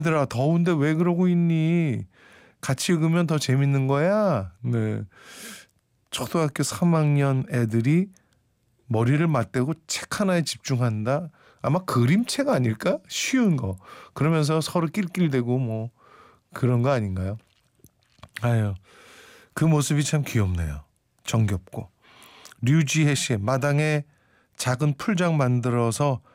얘들아 더운데 왜 그러고 있니? 같이 읽으면 더 재밌는 거야. 네. 초등학교 3학년 애들이 머리를 맞대고 책 하나에 집중한다. 아마 그림책 아닐까? 쉬운 거. 그러면서 서로 낄낄대고 뭐 그런 거 아닌가요? 아유, 그 모습이 참 귀엽네요. 정겹고. 류지혜 씨의 마당에 작은 풀장 만들어서